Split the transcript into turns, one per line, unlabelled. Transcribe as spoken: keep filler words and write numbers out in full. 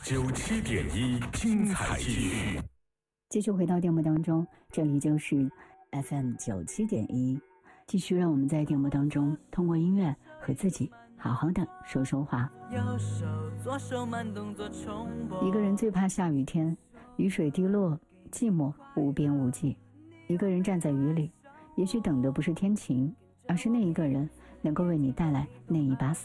九七点一精彩继续。
继续回到电波当中，这里就是 F M 九七点一，继续让我们在电波当中通过音乐和自己好好的说说话。一个人最怕下雨天，雨水滴落，寂寞无边无际。一个人站在雨里，也许等的不是天晴，而是那一个人能够为你带来那一把伞。